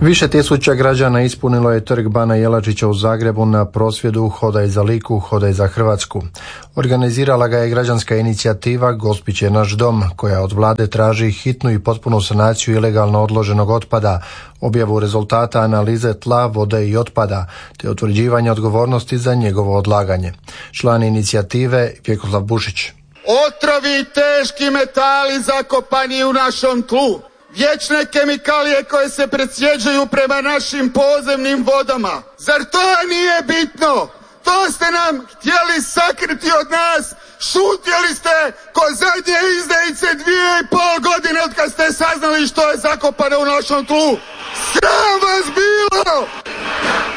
Više tisuća građana ispunilo je trg Bana Jelačića u Zagrebu na prosvjedu Hodaj za Liku, Hodaj za Hrvatsku. Organizirala ga je građanska inicijativa Gospić je naš dom, koja od vlade traži hitnu i potpunu sanaciju ilegalno odloženog otpada, objavu rezultata analize tla, vode i otpada, te utvrđivanje odgovornosti za njegovo odlaganje. Član inicijative Vjekoslav Bušić. Otrovi i teški metali zakopani u našom tlu. Vječne kemikalije koje se presjeđuju prema našim podzemnim vodama. Zar to nije bitno? To ste nam htjeli sakriti od nas. Šutjeli ste ko zadnje izdajice 2,5 godine od kad ste saznali što je zakopano u našom tlu. Sram vas bilo!